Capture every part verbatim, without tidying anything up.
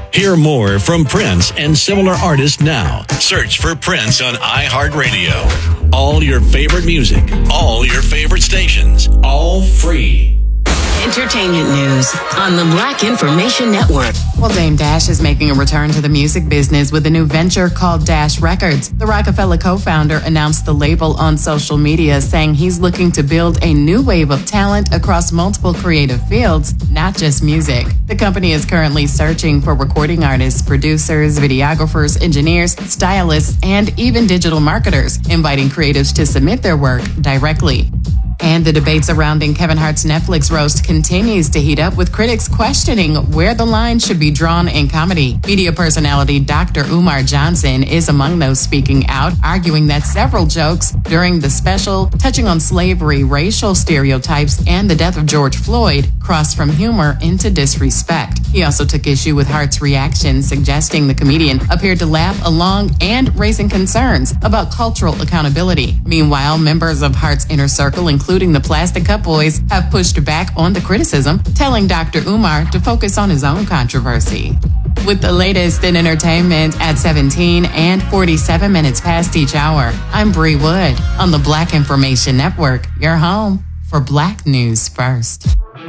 Hear more from Prince and similar artists now. Search for Prince on iHeartRadio. All your favorite music, all your favorite stations, all free. Entertainment news on the Black Information Network. Well, Dame Dash is making a return to the music business with a new venture called Dash Records. The Rockefeller co-founder announced the label on social media, saying he's looking to build a new wave of talent across multiple creative fields, not just music. The company is currently searching for recording artists, producers, videographers, engineers, stylists, and even digital marketers, inviting creatives to submit their work directly. And the debate surrounding Kevin Hart's Netflix roast continues to heat up, with critics questioning where the line should be drawn in comedy. Media personality Doctor Umar Johnson is among those speaking out, arguing that several jokes during the special touching on slavery, racial stereotypes, and the death of George Floyd crossed from humor into disrespect. He also took issue with Hart's reaction, suggesting the comedian appeared to laugh along and raising concerns about cultural accountability. Meanwhile, members of Hart's inner circle, including including the Plastic Cup Boys, have pushed back on the criticism, telling Doctor Umar to focus on his own controversy. With the latest in entertainment at seventeen and forty-seven minutes past each hour, I'm Bree Wood on the Black Information Network, your home for Black News First.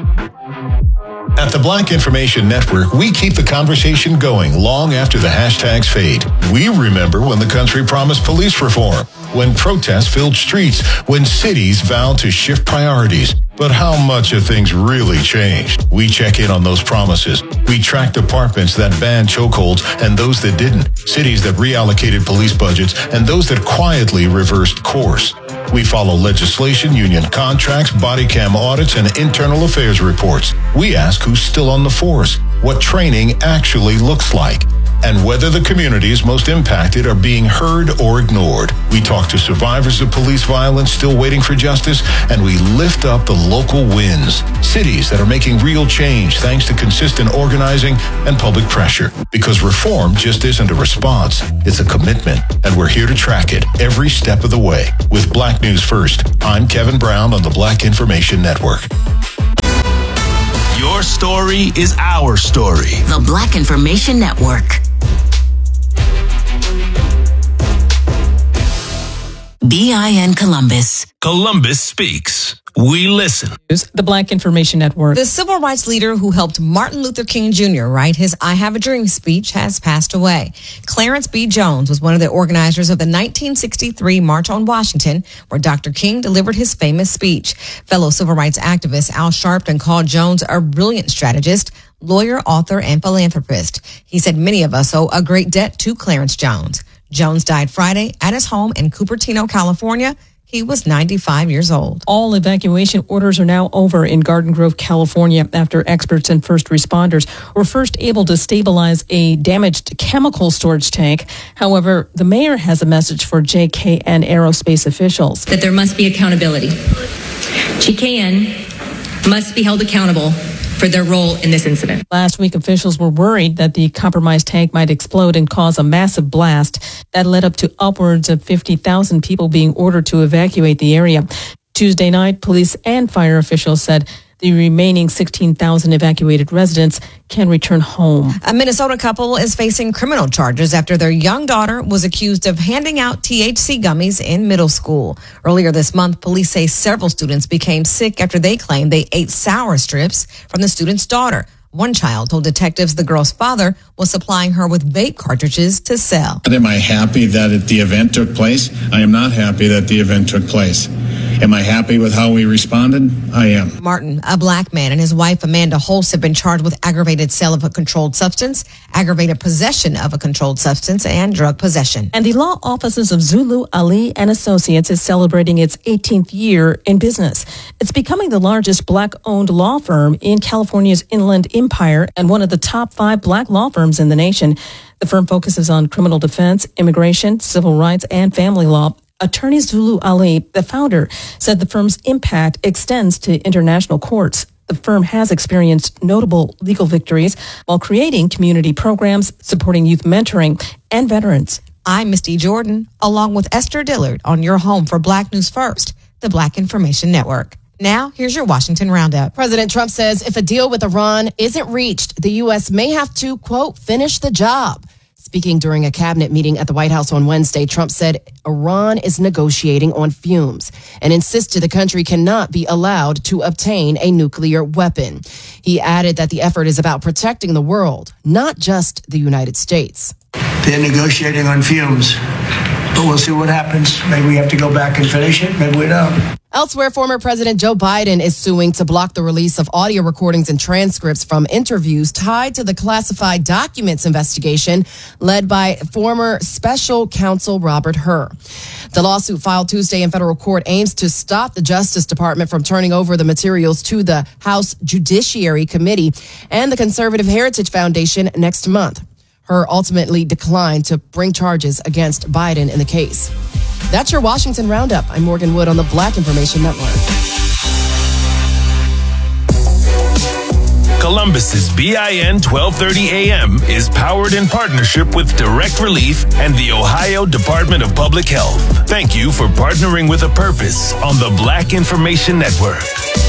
At the Black Information Network, we keep the conversation going long after the hashtags fade. We remember when the country promised police reform, when protests filled streets, when cities vowed to shift priorities. But how much have things really changed? We check in on those promises. We track departments that banned chokeholds and those that didn't, cities that reallocated police budgets and those that quietly reversed course. We follow legislation, union contracts, body cam audits, and internal affairs reports. We ask who's still on the force, what training actually looks like, and whether the communities most impacted are being heard or ignored. We talk to survivors of police violence still waiting for justice, and we lift up the local wins. Cities that are making real change thanks to consistent organizing and public pressure. Because reform just isn't a response, it's a commitment, and we're here to track it every step of the way. With Black News First, I'm Kevin Brown on the Black Information Network. Your story is our story. The Black Information Network. B I N Columbus. Columbus speaks. We listen. The Black Information Network. The civil rights leader who helped Martin Luther King Junior write his I Have a Dream speech has passed away. Clarence B. Jones was one of the organizers of the nineteen sixty-three March on Washington, where Doctor King delivered his famous speech. Fellow civil rights activist Al Sharpton called Jones a brilliant strategist, lawyer, author, and philanthropist. He said many of us owe a great debt to Clarence Jones. Jones died Friday at his home in Cupertino, California. He was ninety-five years old. All evacuation orders are now over in Garden Grove, California, after experts and first responders were first able to stabilize a damaged chemical storage tank. However, the mayor has a message for J K N Aerospace officials. That there must be accountability. J K N must be held accountable for their role in this incident. Last week, officials were worried that the compromised tank might explode and cause a massive blast. That led up to upwards of fifty thousand people being ordered to evacuate the area. Tuesday night, police and fire officials said the remaining sixteen thousand evacuated residents can return home. A Minnesota couple is facing criminal charges after their young daughter was accused of handing out T H C gummies in middle school. Earlier this month, police say several students became sick after they claimed they ate sour strips from the student's daughter. One child told detectives the girl's father was supplying her with vape cartridges to sell. Am I happy that the event took place? I am not happy that the event took place. Am I happy with how we responded? I am. Martin, a black man, and his wife Amanda Holst have been charged with aggravated sale of a controlled substance, aggravated possession of a controlled substance, and drug possession. And the law offices of Zulu, Ali and Associates is celebrating its eighteenth year in business. It's becoming the largest black-owned law firm in California's Inland Empire and one of the top five black law firms in the nation. The firm focuses on criminal defense, immigration, civil rights, and family law. Attorney Zulu Ali, the founder, said the firm's impact extends to international courts. The firm has experienced notable legal victories while creating community programs, supporting youth mentoring, and veterans. I'm Misty Jordan, along with Esther Dillard on your home for Black News First, the Black Information Network. Now, here's your Washington Roundup. President Trump says if a deal with Iran isn't reached, the U S may have to, quote, finish the job. Speaking during a cabinet meeting at the White House on Wednesday, Trump said Iran is negotiating on fumes and insisted the country cannot be allowed to obtain a nuclear weapon. He added that the effort is about protecting the world, not just the United States. They're negotiating on fumes, but we'll see what happens. Maybe we have to go back and finish it. Maybe we don't. Elsewhere, former President Joe Biden is suing to block the release of audio recordings and transcripts from interviews tied to the classified documents investigation led by former special counsel Robert Hur. The lawsuit filed Tuesday in federal court aims to stop the Justice Department from turning over the materials to the House Judiciary Committee and the Conservative Heritage Foundation next month. Hur ultimately declined to bring charges against Biden in the case. That's your Washington Roundup. I'm Morgan Wood on the Black Information Network. Columbus's B I N twelve thirty A M is powered in partnership with Direct Relief and the Ohio Department of Public Health. Thank you for partnering with a purpose on the Black Information Network.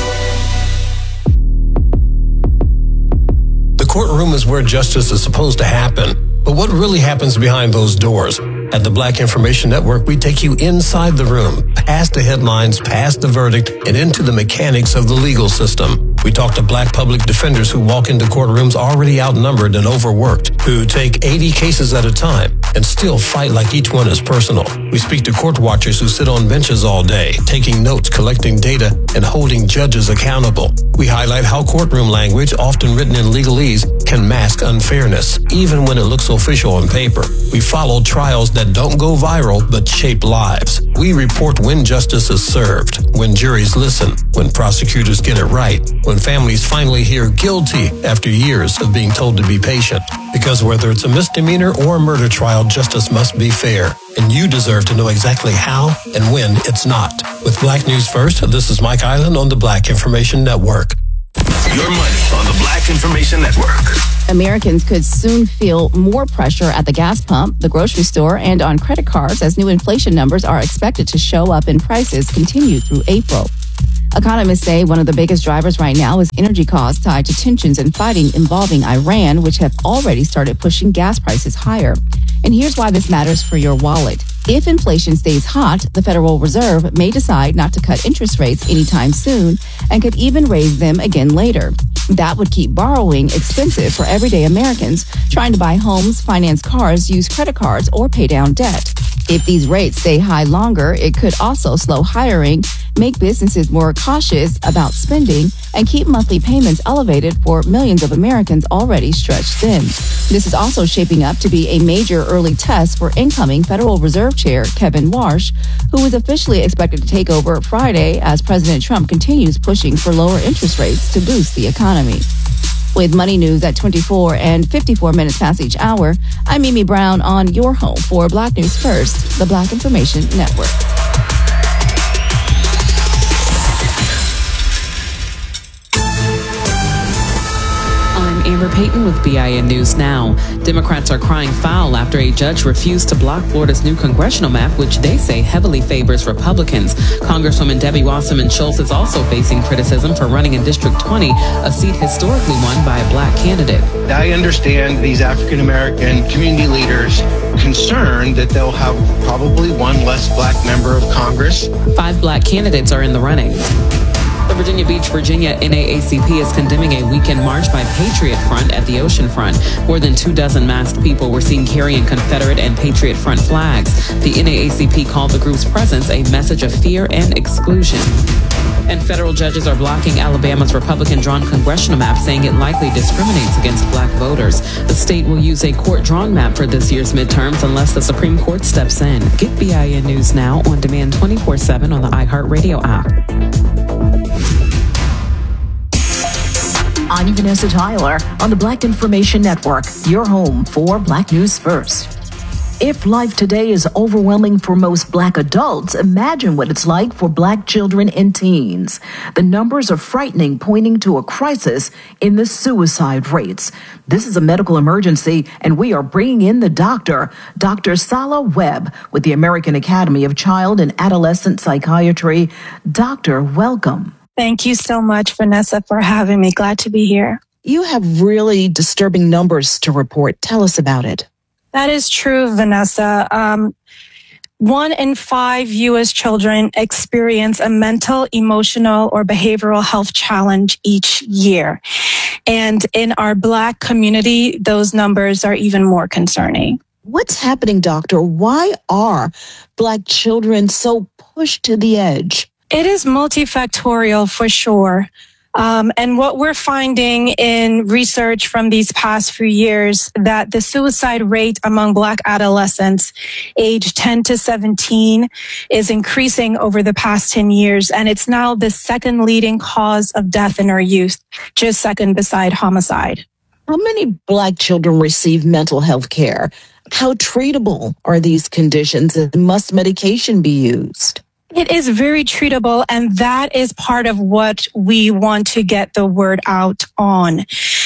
The courtroom is where justice is supposed to happen. But what really happens behind those doors? At the Black Information Network, we take you inside the room, past the headlines, past the verdict, and into the mechanics of the legal system. We talk to Black public defenders who walk into courtrooms already outnumbered and overworked, who take eighty cases at a time and still fight like each one is personal. We speak to court watchers who sit on benches all day, taking notes, collecting data, and holding judges accountable. We highlight how courtroom language, often written in legalese, can mask unfairness, even when it looks official on paper. We follow trials that don't go viral but shape lives. We report when justice is served, when juries listen, when prosecutors get it right, when families finally hear guilty after years of being told to be patient. Because whether it's a misdemeanor or a murder trial, justice must be fair. And you deserve to know exactly how and when it's not. With Black News First, this is Mike Island on the Black Information Network. Your money on the Black Information Network. Americans could soon feel more pressure at the gas pump, the grocery store, and on credit cards as new inflation numbers are expected to show up and prices continue through April. Economists say one of the biggest drivers right now is energy costs tied to tensions and fighting involving Iran, which have already started pushing gas prices higher. And here's why this matters for your wallet. If inflation stays hot, the Federal Reserve may decide not to cut interest rates anytime soon and could even raise them again later. That would keep borrowing expensive for everyday Americans trying to buy homes, finance cars, use credit cards, or pay down debt. If these rates stay high longer, it could also slow hiring, make businesses more cautious about spending, and keep monthly payments elevated for millions of Americans already stretched thin. This is also shaping up to be a major early test for incoming Federal Reserve Chair Kevin Warsh, who is officially expected to take over Friday as President Trump continues pushing for lower interest rates to boost the economy. With Money News at twenty-four and fifty-four minutes past each hour, I'm Mimi Brown on your home for Black News First, the Black Information Network. Amber Payton with B I N News Now. Democrats are crying foul after a judge refused to block Florida's new congressional map, which they say heavily favors Republicans. Congresswoman Debbie Wasserman Schultz is also facing criticism for running in District twenty, a seat historically won by a black candidate. I understand these African American community leaders concerned that they'll have probably one less black member of Congress. Five black candidates are in the running. The Virginia Beach, Virginia N double A C P is condemning a weekend march by Patriot Front at the ocean front. More than two dozen masked people were seen carrying Confederate and Patriot Front flags. The N double A C P called the group's presence a message of fear and exclusion. And federal judges are blocking Alabama's Republican-drawn congressional map, saying it likely discriminates against black voters. The state will use a court-drawn map for this year's midterms unless the Supreme Court steps in. Get B I N News Now on demand twenty-four seven on the iHeartRadio app. I'm Vanessa Tyler on the Black Information Network, your home for Black News First. If life today is overwhelming for most black adults, imagine what it's like for black children and teens. The numbers are frightening, pointing to a crisis in the suicide rates. This is a medical emergency, and we are bringing in the doctor, Doctor Sala Webb, with the American Academy of Child and Adolescent Psychiatry. Doctor, welcome. Thank you so much, Vanessa, for having me. Glad to be here. You have really disturbing numbers to report. Tell us about it. That is true, Vanessa. Um, one in five U S children experience a mental, emotional, or behavioral health challenge each year. And in our Black community, those numbers are even more concerning. What's happening, doctor? Why are Black children so pushed to the edge? It is multifactorial for sure. Um, and what we're finding in research from these past few years, that the suicide rate among Black adolescents aged ten to seventeen is increasing over the past ten years. And it's now the second leading cause of death in our youth, just second beside homicide. How many Black children receive mental health care? How treatable are these conditions, and must medication be used? It is very treatable, and that is part of what we want to get the word out on.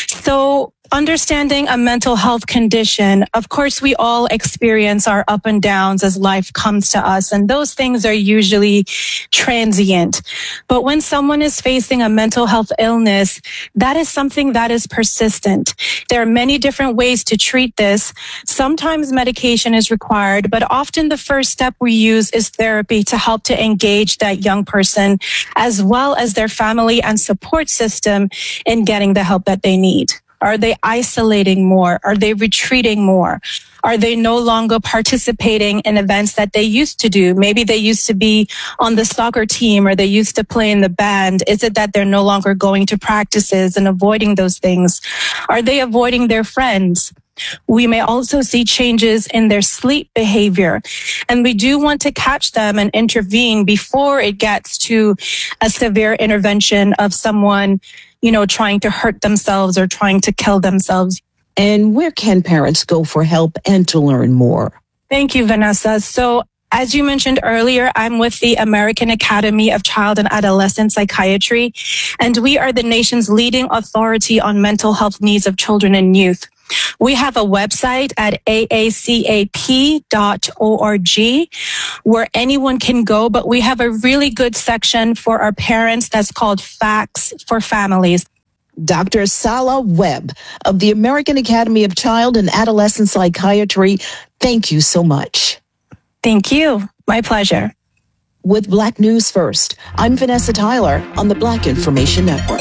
So understanding a mental health condition, of course, we all experience our up and downs as life comes to us, and those things are usually transient. But when someone is facing a mental health illness, that is something that is persistent. There are many different ways to treat this. Sometimes medication is required, but often the first step we use is therapy to help to engage that young person, as well as their family and support system, in getting the help that they need. Are they isolating more? Are they retreating more? Are they no longer participating in events that they used to do? Maybe they used to be on the soccer team, or they used to play in the band. Is it that they're no longer going to practices and avoiding those things? Are they avoiding their friends? We may also see changes in their sleep behavior, and we do want to catch them and intervene before it gets to a severe intervention of someone, you know, trying to hurt themselves or trying to kill themselves. And where can parents go for help and to learn more? Thank you, Vanessa. So as you mentioned earlier, I'm with the American Academy of Child and Adolescent Psychiatry, and we are the nation's leading authority on mental health needs of children and youth. We have a website at A A C A P dot org where anyone can go, but we have a really good section for our parents that's called Facts for Families. Doctor Sala Webb of the American Academy of Child and Adolescent Psychiatry, thank you so much. Thank you. My pleasure. With Black News First, I'm Vanessa Tyler on the Black Information Network.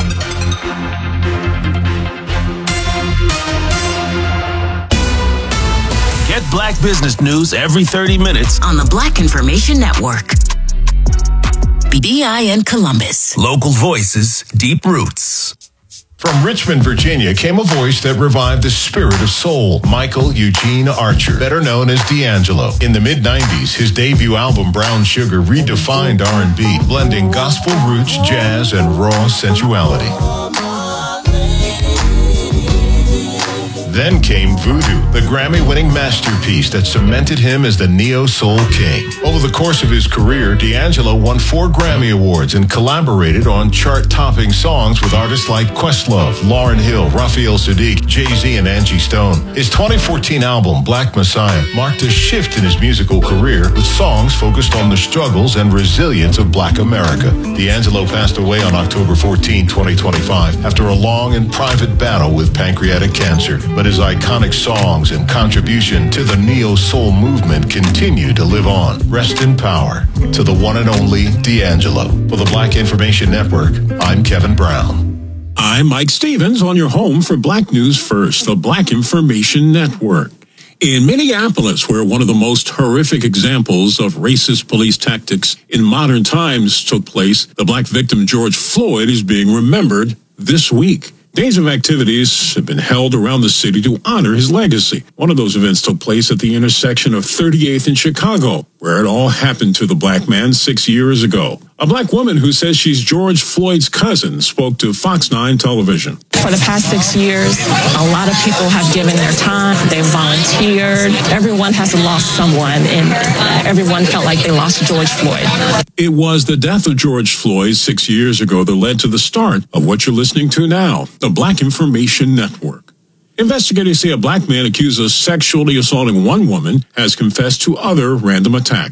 Get Black business news every thirty minutes on the Black Information Network. B I N Columbus. Local voices, deep roots. From Richmond, Virginia, came a voice that revived the spirit of soul, Michael Eugene Archer, better known as D'Angelo. In the mid nineties, his debut album, Brown Sugar, redefined R and B, blending gospel roots, jazz, and raw sensuality. Then came Voodoo, the Grammy-winning masterpiece that cemented him as the neo-soul king. Over the course of his career, D'Angelo won four Grammy Awards and collaborated on chart-topping songs with artists like Questlove, Lauryn Hill, Raphael Sadiq, Jay-Z, and Angie Stone. His twenty fourteen album, Black Messiah, marked a shift in his musical career with songs focused on the struggles and resilience of Black America. D'Angelo passed away on October fourteenth, twenty twenty-five, after a long and private battle with pancreatic cancer. But his iconic songs and contribution to the neo-soul movement continue to live on. Rest in power to the one and only D'Angelo. For the Black Information Network, I'm Kevin Brown. I'm Mike Stevens on your home for Black News First, the Black Information Network. In Minneapolis, where one of the most horrific examples of racist police tactics in modern times took place, the Black victim George Floyd is being remembered this week. Days of activities have been held around the city to honor his legacy. One of those events took place at the intersection of thirty-eighth and Chicago, where it all happened to the Black man six years ago. A Black woman who says she's George Floyd's cousin spoke to Fox nine television. For the past six years, a lot of people have given their time, they've volunteered. Everyone has lost someone, and everyone felt like they lost George Floyd. It was the death of George Floyd six years ago that led to the start of what you're listening to now, the Black Information Network. Investigators say a Black man accused of sexually assaulting one woman has confessed to other random attacks.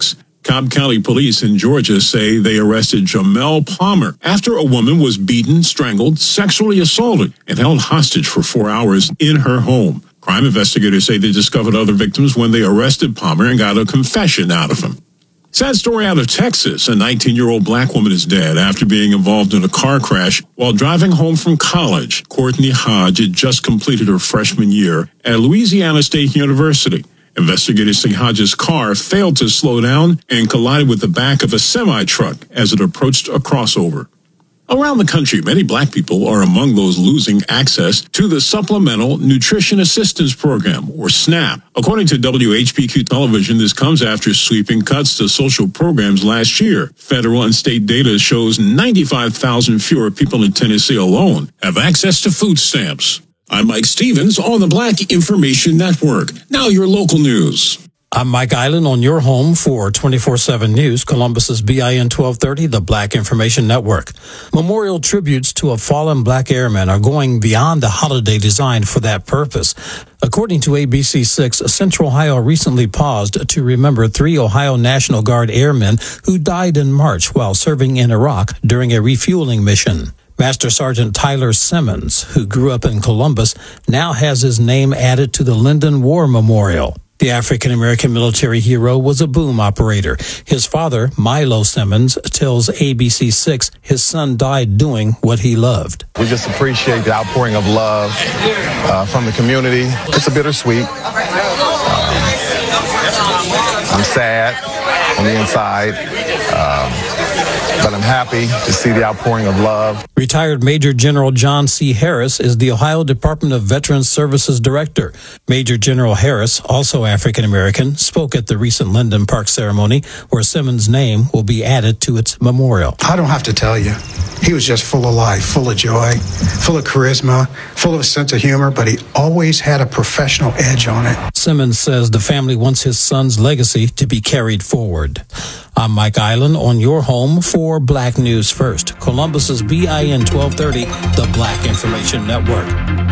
Cobb County Police in Georgia say they arrested Jamel Palmer after a woman was beaten, strangled, sexually assaulted, and held hostage for four hours in her home. Crime investigators say they discovered other victims when they arrested Palmer and got a confession out of him. Sad story out of Texas. A nineteen-year-old black woman is dead after being involved in a car crash while driving home from college. Courtney Hodge had just completed her freshman year at Louisiana State University. Investigators say Hodge's car failed to slow down and collided with the back of a semi-truck as it approached a crossover. Around the country, many black people are among those losing access to the Supplemental Nutrition Assistance Program, or SNAP. According to W H P Q Television, this comes after sweeping cuts to social programs last year. Federal and state data shows ninety-five thousand fewer people in Tennessee alone have access to food stamps. I'm Mike Stevens on the Black Information Network. Now your local news. I'm Mike Island on your home for twenty-four seven News, Columbus's B I N twelve thirty, the Black Information Network. Memorial tributes to a fallen black airman are going beyond the holiday designed for that purpose. According to A B C six, Central Ohio recently paused to remember three Ohio National Guard airmen who died in March while serving in Iraq during a refueling mission. Master Sergeant Tyler Simmons, who grew up in Columbus, now has his name added to the Linden War Memorial. The African-American military hero was a boom operator. His father, Milo Simmons, tells A B C six his son died doing what he loved. We just appreciate the outpouring of love uh, from the community. It's a bittersweet. Um, I'm sad on the inside, um, but I'm happy to see the outpouring of love. Retired Major General John C. Harris is the Ohio Department of Veterans Services Director. Major General Harris, also African-American, spoke at the recent Linden Park ceremony where Simmons' name will be added to its memorial. I don't have to tell you. He was just full of life, full of joy, full of charisma, full of a sense of humor, but he always had a professional edge on it. Simmons says the family wants his son's legacy to be carried forward. I'm Mike Island on your home for Black News First, Columbus's B I N twelve thirty, the Black Information Network.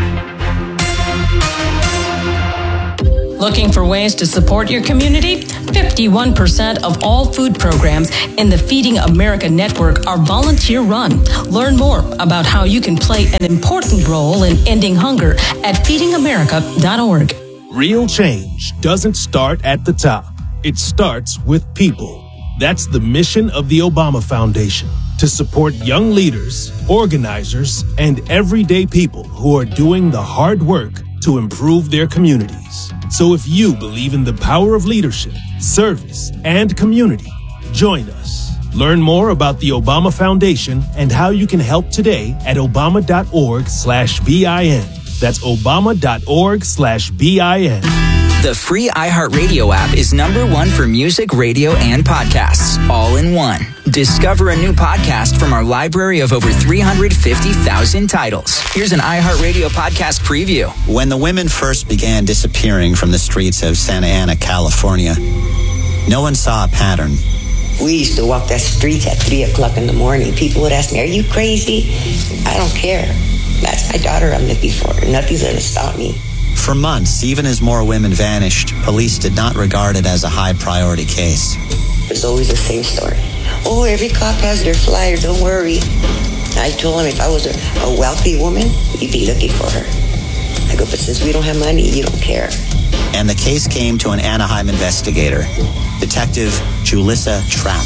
Looking for ways to support your community? fifty-one percent of all food programs in the Feeding America network are volunteer-run. Learn more about how you can play an important role in ending hunger at feeding america dot org. Real change doesn't start at the top. It starts with people. That's the mission of the Obama Foundation, to support young leaders, organizers, and everyday people who are doing the hard work to improve their communities. So if you believe in the power of leadership, service, and community, join us. Learn more about the Obama Foundation and how you can help today at obama.org slash BIN. That's obama.org slash BIN. The free iHeartRadio app is number one for music, radio, and podcasts, all in one. Discover a new podcast from our library of over three hundred fifty thousand titles. Here's an iHeartRadio podcast preview. When the women first began disappearing from the streets of Santa Ana, California, no one saw a pattern. We used to walk that street at three o'clock in the morning. People would ask me, are you crazy? I don't care. That's my daughter I'm looking for. Nothing's going to stop me. For months, even as more women vanished, police did not regard it as a high priority case. It's always the same story. Oh, every cop has their flyer, don't worry. I told him if I was a, a wealthy woman, you'd be looking for her. I go, but since we don't have money, you don't care. And the case came to an Anaheim investigator, Detective Julissa Trapp.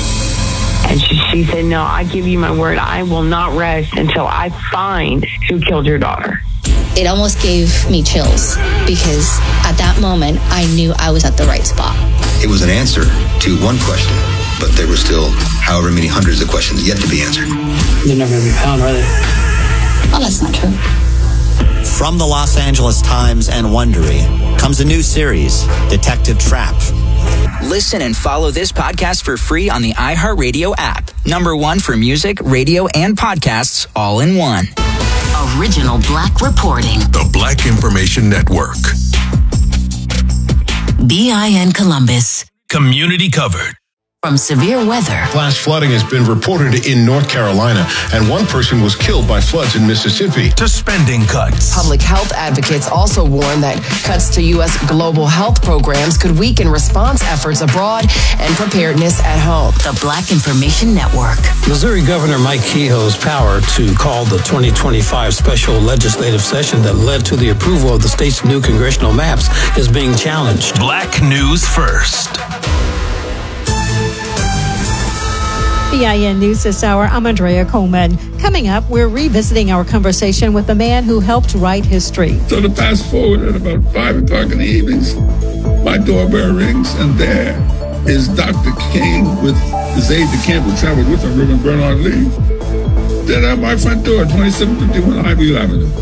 And she, she said, no, I give you my word, I will not rest until I find who killed your daughter. It almost gave me chills because at that moment, I knew I was at the right spot. It was an answer to one question, but there were still however many hundreds of questions yet to be answered. They're never going to be found, are they? Oh, that's not true. From the Los Angeles Times and Wondery comes a new series, Detective Trapp. Listen and follow this podcast for free on the iHeartRadio app. Number one for music, radio, and podcasts, all in one. Original Black reporting. The Black Information Network. B I N Columbus. Community covered. from severe weather. Flash flooding has been reported in North Carolina, and one person was killed by floods in Mississippi. To spending cuts. Public health advocates also warn that cuts to U S global health programs could weaken response efforts abroad and preparedness at home. The Black Information Network. Missouri Governor Mike Kehoe's power to call the twenty twenty-five special legislative session that led to the approval of the state's new congressional maps is being challenged. Black News First. B I N News this hour, I'm Andrea Coleman. Coming up, we're revisiting our conversation with the man who helped write history. So to fast forward at about five o'clock in the evenings, my doorbell rings, and there is Doctor King with his aide-de-camp who traveled with him, Reverend Bernard Lee. Then at my front door, twenty-seven fifty-one Highview Avenue.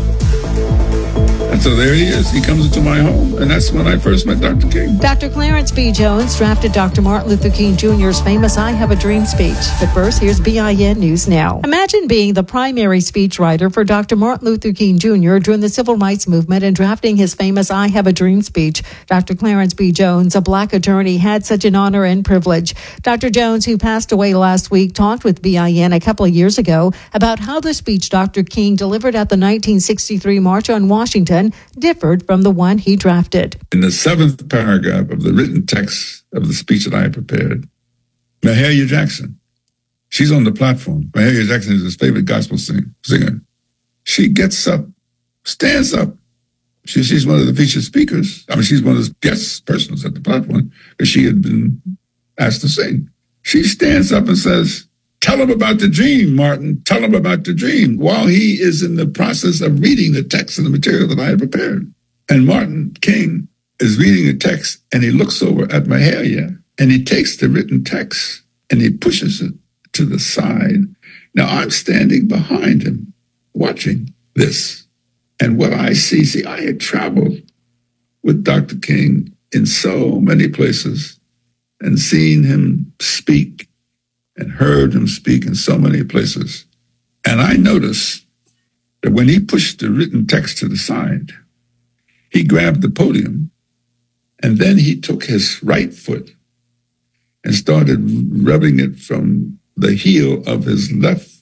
And so there he is. He comes into my home, and that's when I first met Doctor King. Doctor Clarence B. Jones drafted Doctor Martin Luther King Junior's famous I Have a Dream speech. But first, here's B I N News Now. Imagine being the primary speechwriter for Doctor Martin Luther King Junior during the Civil Rights Movement and drafting his famous I Have a Dream speech. Doctor Clarence B. Jones, a black attorney, had such an honor and privilege. Doctor Jones, who passed away last week, talked with B I N a couple of years ago about how the speech Doctor King delivered at the nineteen sixty-three March on Washington differed from the one he drafted. In the seventh paragraph of the written text of the speech that I had prepared, Mahalia Jackson, she's on the platform. Mahalia Jackson is his favorite gospel sing, singer. She gets up, stands up. She, she's one of the featured speakers. I mean, she's one of the guest persons at the platform because she had been asked to sing. She stands up and says, "Tell him about the dream, Martin. Tell him about the dream," while he is in the process of reading the text and the material that I had prepared. And Martin King is reading the text, and he looks over at Mahalia, and he takes the written text, and he pushes it to the side. Now, I'm standing behind him, watching this. And what I see, see, I had traveled with Doctor King in so many places and seen him speak and heard him speak in so many places. And I noticed that when he pushed the written text to the side, he grabbed the podium, and then he took his right foot and started rubbing it from the heel of his left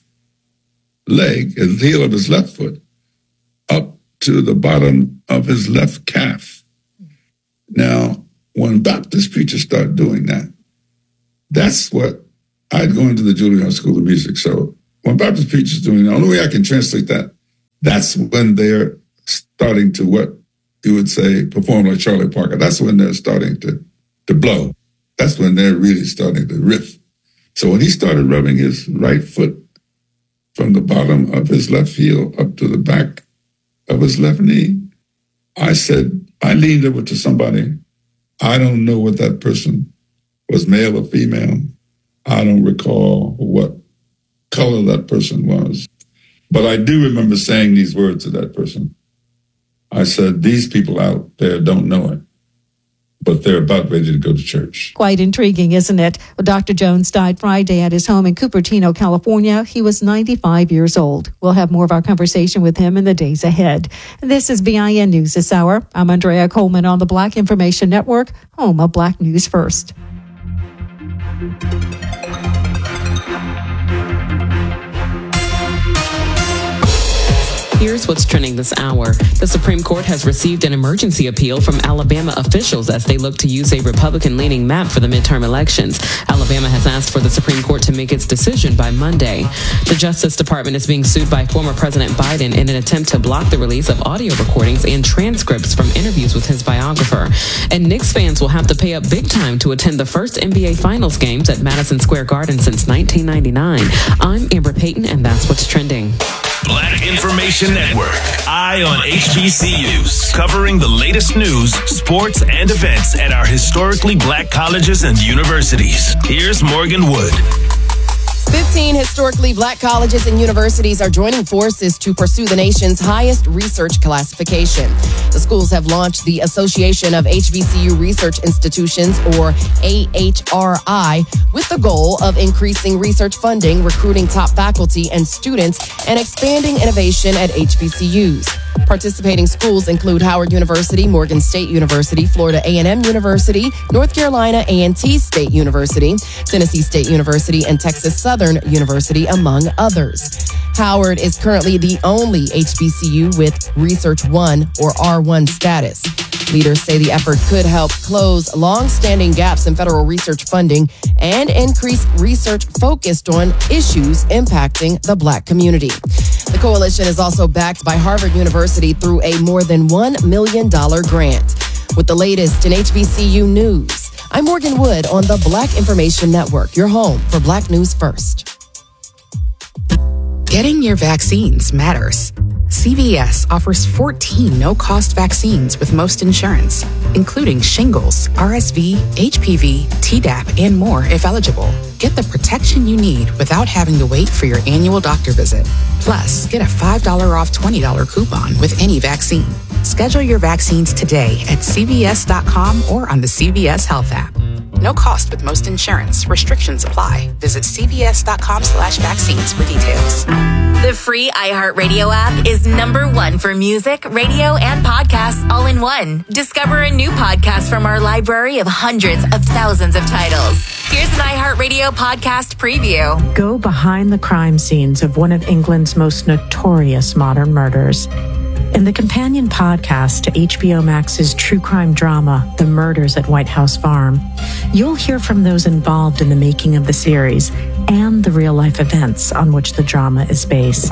leg, the heel of his left foot, up to the bottom of his left calf. Now, when Baptist preachers start doing that, that's what I'd gone to the Juilliard School of Music. So when Baptist preachers doing it, the only way I can translate that, that's when they're starting to, what you would say, perform like Charlie Parker. That's when they're starting to, to blow. That's when they're really starting to riff. So when he started rubbing his right foot from the bottom of his left heel up to the back of his left knee, I said, I leaned over to somebody. I don't know what that person was, male or female. I don't recall what color that person was. But I do remember saying these words to that person. I said, these people out there don't know it, but they're about ready to go to church. Quite intriguing, isn't it? Well, Doctor Jones died Friday at his home in Cupertino, California. He was ninety-five years old. We'll have more of our conversation with him in the days ahead. This is B I N News this hour. I'm Andrea Coleman on the Black Information Network, home of Black News First. Here's what's trending this hour. The Supreme Court has received an emergency appeal from Alabama officials as they look to use a Republican-leaning map for the midterm elections. Alabama has asked for the Supreme Court to make its decision by Monday. The Justice Department is being sued by former President Biden in an attempt to block the release of audio recordings and transcripts from interviews with his biographer. And Knicks fans will have to pay up big time to attend the first N B A Finals games at Madison Square Garden since nineteen ninety-nine. I'm Amber Payton, and that's what's trending. Black Information Network, Eye on H B C Us, covering the latest news, sports, and events at our historically black colleges and universities. Here's Morgan Wood. fifteen historically black colleges and universities are joining forces to pursue the nation's highest research classification. The schools have launched the Association of H B C U Research Institutions, or A H R I, with the goal of increasing research funding, recruiting top faculty and students, and expanding innovation at H B C Us. Participating schools include Howard University, Morgan State University, Florida A and M University, North Carolina A and T State University, Tennessee State University, and Texas Southern University, among others. Howard is currently the only H B C U with Research one or R one status. Leaders say the effort could help close long-standing gaps in federal research funding and increase research focused on issues impacting the Black community. The coalition is also backed by Harvard University through a more than one million dollars grant. With the latest in H B C U news, I'm Morgan Wood on the Black Information Network, your home for Black News First. Getting your vaccines matters. C V S offers fourteen no-cost vaccines with most insurance, including shingles, R S V, H P V, Tdap, and more if eligible. Get the protection you need without having to wait for your annual doctor visit. Plus, get a five dollars off twenty dollars coupon with any vaccine. Schedule your vaccines today at C V S dot com or on the C V S Health app. No cost with most insurance. Restrictions apply. Visit C V S dot com slash vaccines for details. The free iHeartRadio app is number one for music, radio, and podcasts all in one. Discover a new podcast from our library of hundreds of thousands of titles. Here's an iHeartRadio podcast preview. Go behind the crime scenes of one of England's most notorious modern murders. In the companion podcast to H B O Max's true crime drama, The Murders at White House Farm, you'll hear from those involved in the making of the series and the real-life events on which the drama is based.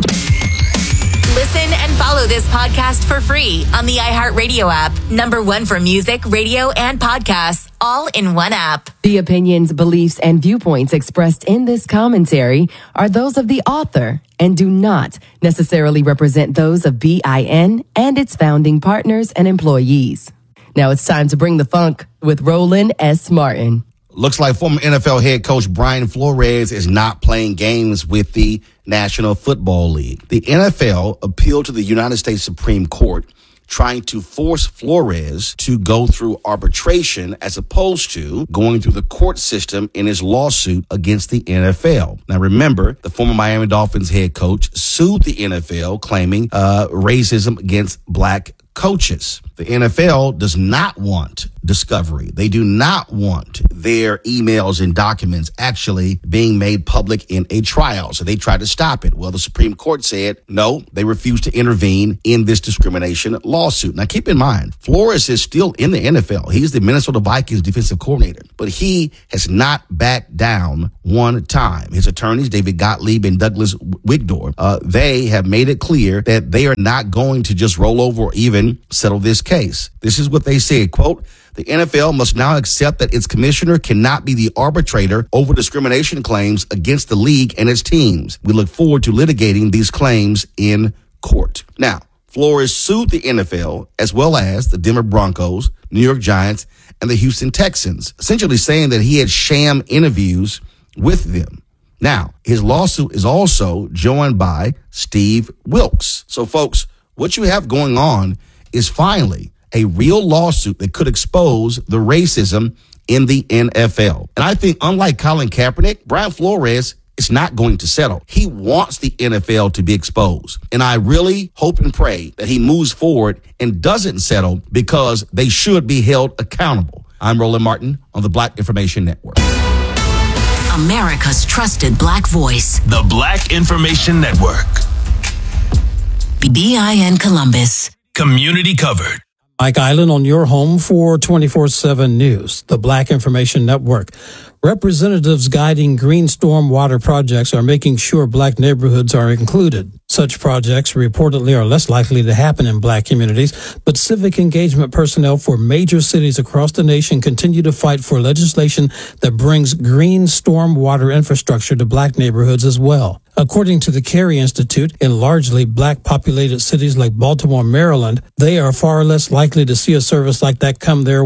Listen and follow this podcast for free on the iHeartRadio app. Number one for music, radio, and podcasts, all in one app. The opinions, beliefs, and viewpoints expressed in this commentary are those of the author and do not necessarily represent those of B I N and its founding partners and employees. Now it's time to bring the funk with Roland S. Martin. Looks like former N F L head coach Brian Flores is not playing games with the National Football League. The N F L appealed to the United States Supreme Court, trying to force Flores to go through arbitration as opposed to going through the court system in his lawsuit against the N F L. Now, remember, the former Miami Dolphins head coach sued the N F L claiming uh, racism against black coaches. The N F L does not want discovery. They do not want their emails and documents actually being made public in a trial. So they tried to stop it. Well, the Supreme Court said no, they refused to intervene in this discrimination lawsuit. Now, keep in mind, Flores is still in the N F L. He's the Minnesota Vikings defensive coordinator, but he has not backed down one time. His attorneys, David Gottlieb and Douglas Wigdor, uh, they have made it clear that they are not going to just roll over or even settle this case. This is what they said, quote, the N F L must now accept that its commissioner cannot be the arbitrator over discrimination claims against the league and its teams. We look forward to litigating these claims in court. Now, Flores sued the N F L as well as the Denver Broncos, New York Giants, and the Houston Texans, essentially saying that he had sham interviews with them. Now, his lawsuit is also joined by Steve Wilkes. So, folks, what you have going on is finally a real lawsuit that could expose the racism in the N F L. And I think, unlike Colin Kaepernick, Brian Flores is not going to settle. He wants the N F L to be exposed. And I really hope and pray that he moves forward and doesn't settle, because they should be held accountable. I'm Roland Martin on the Black Information Network. America's trusted Black voice. The Black Information Network. B I N Columbus. Community covered. Mike Island on your home for twenty-four seven News, the Black Information Network. Representatives guiding green storm water projects are making sure Black neighborhoods are included. Such projects reportedly are less likely to happen in Black communities, but civic engagement personnel for major cities across the nation continue to fight for legislation that brings green storm water infrastructure to Black neighborhoods as well. According to the Carey Institute, in largely Black populated cities like Baltimore, Maryland, they are far less likely to see a service like that come their way.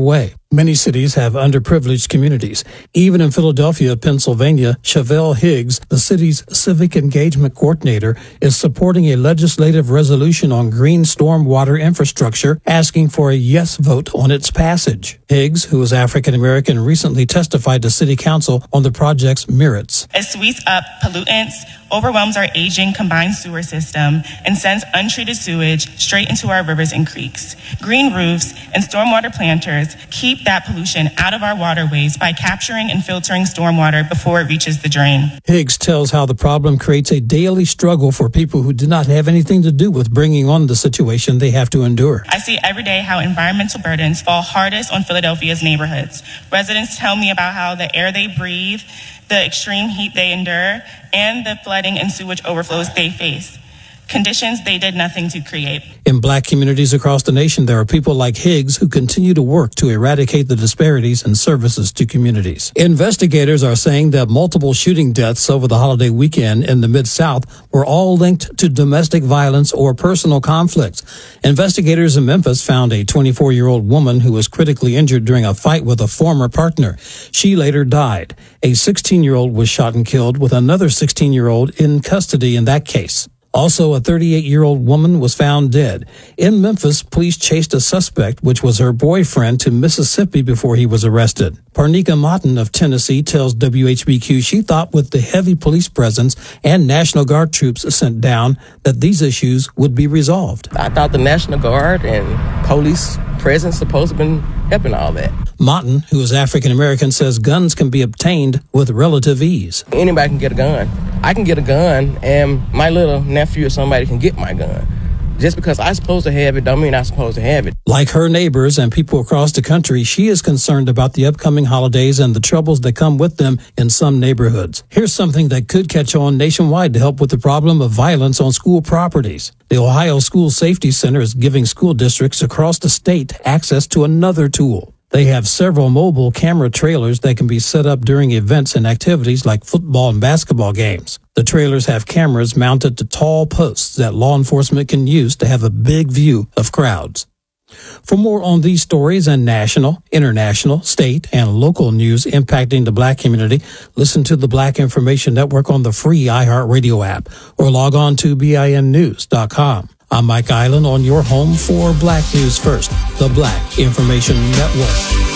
Many cities have underprivileged communities. Even in Philadelphia, Pennsylvania, Chevelle Higgs, the city's civic engagement coordinator, is supporting a legislative resolution on green stormwater infrastructure, asking for a yes vote on its passage. Higgs, who is African American, recently testified to City Council on the project's merits. It sweeps up pollutants, overwhelms our aging combined sewer system, and sends untreated sewage straight into our rivers and creeks. Green roofs and stormwater planters keep that pollution out of our waterways by capturing and filtering stormwater before it reaches the drain. Higgs tells how the problem creates a daily struggle for people who do not have anything to do with bringing on the situation they have to endure. I see every day how environmental burdens fall hardest on Philadelphia's neighborhoods. Residents tell me about how the air they breathe, the extreme heat they endure, and the flooding and sewage overflows they face. Conditions they did nothing to create. In black communities across the nation, there are people like Higgs who continue to work to eradicate the disparities in services to communities. Investigators are saying that multiple shooting deaths over the holiday weekend in the Mid-South were all linked to domestic violence or personal conflicts. Investigators in Memphis found a twenty-four-year-old woman who was critically injured during a fight with a former partner. She later died. A sixteen-year-old was shot and killed, with another sixteen-year-old in custody in that case. Also, a thirty-eight-year-old woman was found dead. In Memphis, police chased a suspect, which was her boyfriend, to Mississippi before he was arrested. Parnika Martin of Tennessee tells W H B Q she thought with the heavy police presence and National Guard troops sent down that these issues would be resolved. I thought the National Guard and police presence supposed to have been helping all that. Martin, who is African American, says guns can be obtained with relative ease. Anybody can get a gun. I can get a gun, and my little nephew or somebody can get my gun. Just because I'm supposed to have it don't mean I'm supposed to have it. Like her neighbors and people across the country, she is concerned about the upcoming holidays and the troubles that come with them in some neighborhoods. Here's something that could catch on nationwide to help with the problem of violence on school properties. The Ohio School Safety Center is giving school districts across the state access to another tool. They have several mobile camera trailers that can be set up during events and activities like football and basketball games. The trailers have cameras mounted to tall posts that law enforcement can use to have a big view of crowds. For more on these stories and national, international, state, and local news impacting the black community, listen to the Black Information Network on the free iHeartRadio app or log on to B I N news dot com. I'm Mike Island on your home for Black News First, the Black Information Network.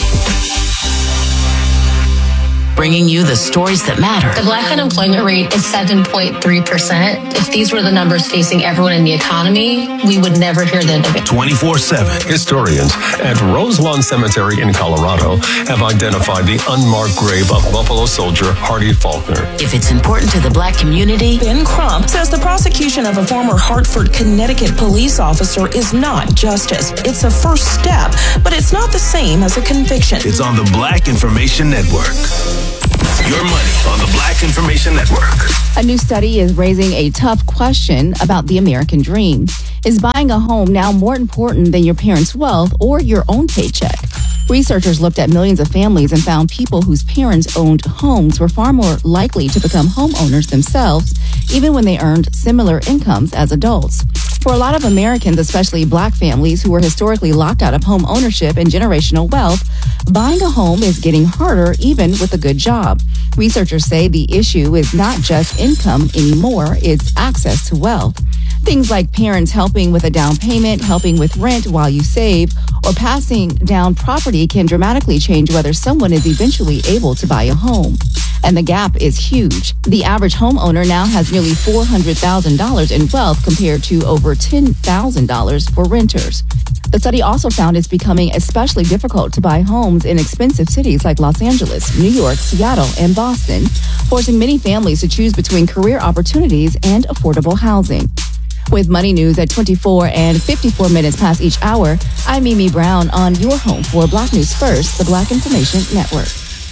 Bringing you the stories that matter. The black unemployment rate is seven point three percent. If these were the numbers facing everyone in the economy, we would never hear the end of it. twenty-four seven. Historians at Roselawn Cemetery in Colorado have identified the unmarked grave of Buffalo soldier Hardy Faulkner. If it's important to the black community, Ben Crump says the prosecution of a former Hartford, Connecticut police officer is not justice. It's a first step, but it's not the same as a conviction. It's on the Black Information Network. Your money on the Black Information Network. A new study is raising a tough question about the American dream. Is buying a home now more important than your parents' wealth or your own paycheck? Researchers looked at millions of families and found people whose parents owned homes were far more likely to become homeowners themselves, even when they earned similar incomes as adults. For a lot of Americans, especially black families who were historically locked out of home ownership and generational wealth, buying a home is getting harder even with a good job. Researchers say the issue is not just income anymore, it's access to wealth. Things like parents helping with a down payment, helping with rent while you save, or passing down property can dramatically change whether someone is eventually able to buy a home. And the gap is huge. The average homeowner now has nearly four hundred thousand dollars in wealth compared to over ten thousand dollars for renters. The study also found it's becoming especially difficult to buy homes in expensive cities like Los Angeles, New York, Seattle, and Boston, forcing many families to choose between career opportunities and affordable housing. With Money News at twenty-four and fifty-four minutes past each hour, I'm Mimi Brown on your home for Black News First, the Black Information Network.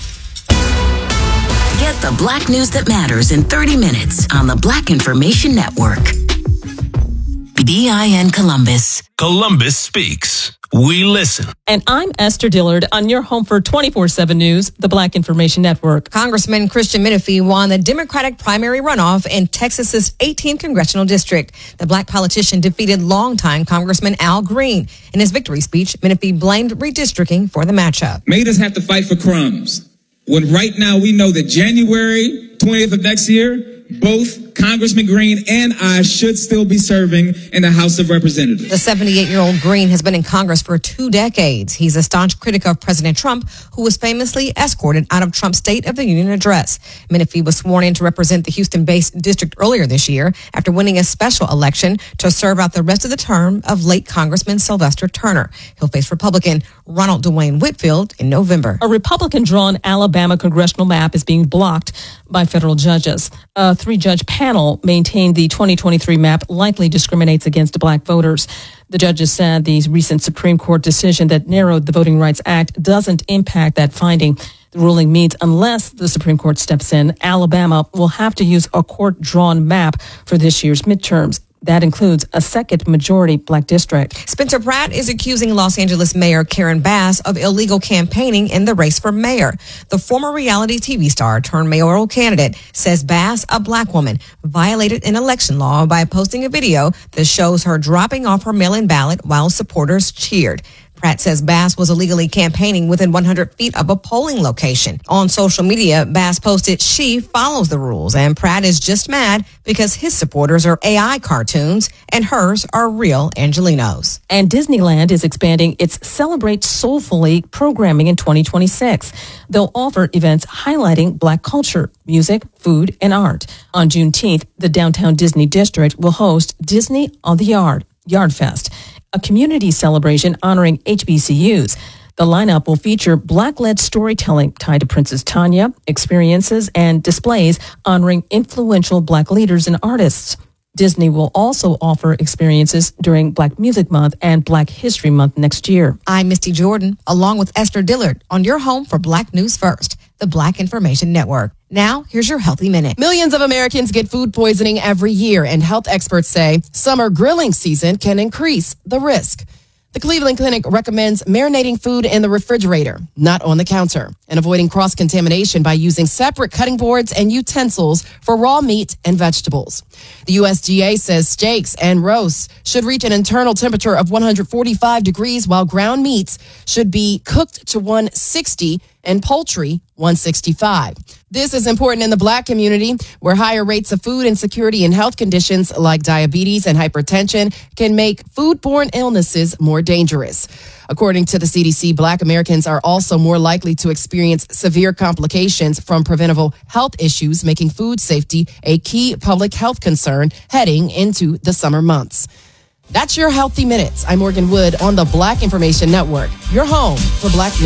Get the black news that matters in thirty minutes on the Black Information Network. B I N Columbus. Columbus speaks. We listen. And I'm Esther Dillard on your home for twenty-four seven News, the Black Information Network. Congressman Christian Menifee won the Democratic primary runoff in Texas's eighteenth congressional district. The black politician defeated longtime Congressman Al Green. In his victory speech, Menifee blamed redistricting for the matchup. Made us have to fight for crumbs, when right now we know that January twentieth of next year, both Congressman Green and I should still be serving in the House of Representatives. The seventy-eight-year-old Green has been in Congress for two decades. He's a staunch critic of President Trump, who was famously escorted out of Trump's State of the Union address. Menifee was sworn in to represent the Houston-based district earlier this year after winning a special election to serve out the rest of the term of late Congressman Sylvester Turner. He'll face Republican Ronald Dwayne Whitfield in November. A Republican-drawn Alabama congressional map is being blocked by federal judges. A three-judge panel maintained the twenty twenty-three map likely discriminates against black voters. The judges said the recent Supreme Court decision that narrowed the Voting Rights Act doesn't impact that finding. The ruling means unless the Supreme Court steps in, Alabama will have to use a court-drawn map for this year's midterms. That includes a second majority black district. Spencer Pratt is accusing Los Angeles Mayor Karen Bass of illegal campaigning in the race for mayor. The former reality T V star turned mayoral candidate says Bass, a black woman, violated an election law by posting a video that shows her dropping off her mail-in ballot while supporters cheered. Pratt says Bass was illegally campaigning within one hundred feet of a polling location. On social media, Bass posted she follows the rules, and Pratt is just mad because his supporters are A I cartoons and hers are real Angelinos. And Disneyland is expanding its Celebrate Soulfully programming in twenty twenty-six. They'll offer events highlighting black culture, music, food, and art. On Juneteenth, the downtown Disney district will host Disney on the Yard, Yard Fest, a community celebration honoring H B C Us. The lineup will feature Black-led storytelling tied to Princess Tanya, experiences, and displays honoring influential Black leaders and artists. Disney will also offer experiences during Black Music Month and Black History Month next year. I'm Misty Jordan, along with Esther Dillard, on your home for Black News First, the Black Information Network. Now, here's your Healthy Minute. Millions of Americans get food poisoning every year, and health experts say summer grilling season can increase the risk. The Cleveland Clinic recommends marinating food in the refrigerator, not on the counter, and avoiding cross-contamination by using separate cutting boards and utensils for raw meat and vegetables. The U S D A says steaks and roasts should reach an internal temperature of one hundred forty-five degrees, while ground meats should be cooked to one hundred sixty and poultry one hundred sixty-five. This is important in the Black community, where higher rates of food insecurity and health conditions like diabetes and hypertension can make foodborne illnesses more dangerous. According to the C D C, Black Americans are also more likely to experience severe complications from preventable health issues, making food safety a key public health concern heading into the summer months. That's your Healthy Minutes. I'm Morgan Wood on the Black Information Network, your home for Black news.